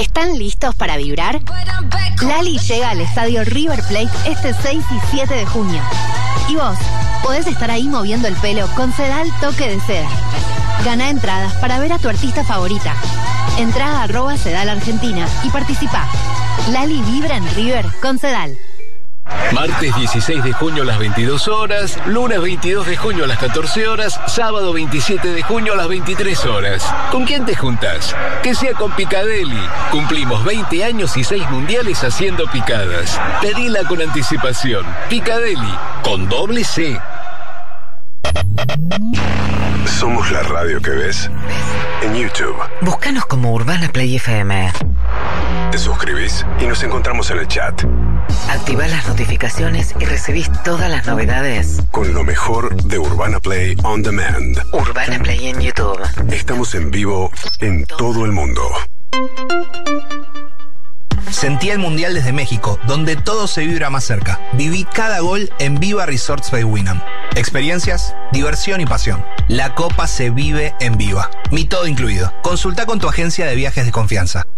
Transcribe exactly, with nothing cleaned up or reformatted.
¿Están listos para vibrar? Lali llega al estadio River Plate este seis y siete de junio. Y vos podés estar ahí moviendo el pelo con Sedal Toque de Seda. Gana entradas para ver a tu artista favorita. Entrá a arroba Sedal Argentina y participá. Lali vibra en River con Sedal. Martes dieciséis de junio a las veintidós horas, lunes veintidós de junio a las catorce horas, sábado veintisiete de junio a las veintitrés horas. ¿Con quién te juntás? Que sea con Picadeli. Cumplimos veinte años y seis mundiales haciendo picadas. Pedila con anticipación. Picadeli, con doble C. Somos la radio que ves en YouTube. Búscanos como Urbana Play F M. Te suscribís y nos encontramos en el chat. Activá las notificaciones y recibís todas las novedades. Con lo mejor de Urbana Play On Demand. Urbana Play en YouTube. Estamos en vivo en todo el mundo. Sentí el Mundial desde México, donde todo se vibra más cerca. Viví cada gol en Viva Resorts by Winam. Experiencias, diversión y pasión. La Copa se vive en Viva. Mi todo incluido. Consulta con tu agencia de viajes de confianza.